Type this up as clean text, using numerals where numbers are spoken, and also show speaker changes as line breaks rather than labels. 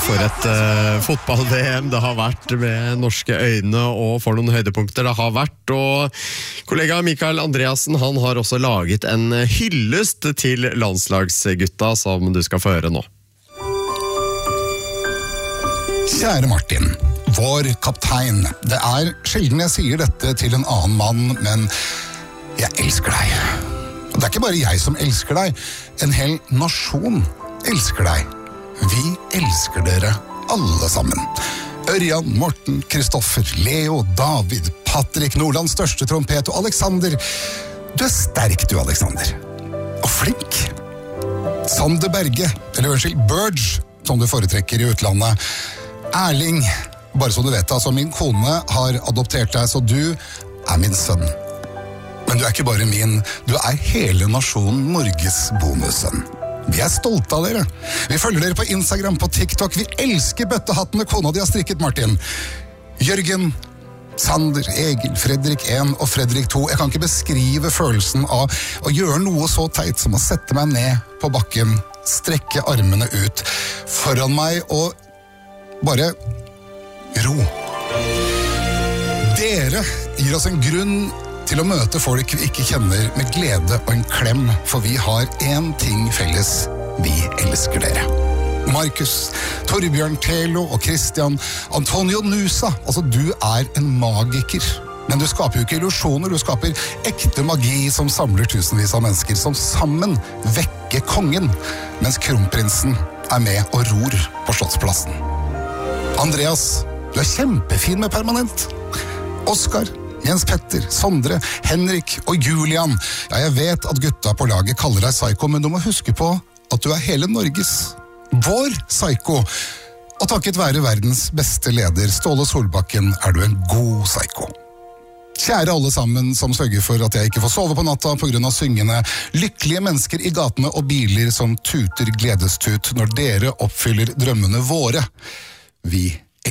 for et fotball-VM det har vært med norske øyne, og for noen høydepunkter det har vært. Og kollega Mikael Andreassen, han har også laget en hyllest til landslagsgutta som du skal få høre nå.
Kjære Martin, vår kaptein. Det sjelden jeg sier dette til en annen mann, men jeg elsker deg. Og det ikke bare jeg som elsker deg, en hel nasjon elsker deg. Vi elsker dere alle sammen. Ørjan, Morten, Kristoffer, Leo, David, Patrick, Nordlands største trompet og Alexander. Du sterk du, Alexander. Og flink. Sander Berge, eller unnskyld, Burge, som du foretrekker i utlandet. Erling, bare så du vet, altså min kone har adoptert deg, så du min sønn. Men du ikke bare min, du hele nasjonen Norges bonussønn. Vi stolte av dere. Vi følger dere på Instagram, på TikTok. Vi elsker bøttehattene kona de har strikket, Martin. Jørgen, Sander, Egil, Fredrik 1 og Fredrik 2. Jeg kan ikke beskrive følelsen av å gjøre noe så teit som å sette meg ned på bakken, strekke armene ut foran meg og bare ro. Dere gir oss en grunn til å møte folk vi ikke kjenner med glede og en klem, for vi har en ting felles. Vi elsker dere. Markus, Torbjørn Telo og Christian, Antonio Nusa, altså du en magiker. Men du skaper jo ikke illusjoner, du skaper ekte magi som samler tusenvis av mennesker, som sammen vekker kongen, mens kronprinsen med og ror på Slottsplassen. Andreas, du kjempefin med permanent. Oskar, Jens Petter, Sondre, Henrik og Julian. Ja, jeg vet at gutta på laget kaller deg psyko, men du må huske på at du hele Norges. Vår psyko. Og takket være verdens beste leder, Ståle Solbakken, du en god psyko. Kjære alle sammen som sørger for at jeg ikke får sove på natta på grunn av syngende, lykkelige mennesker i gatene og biler som tuter gledestut når dere oppfyller drømmene våre. Vi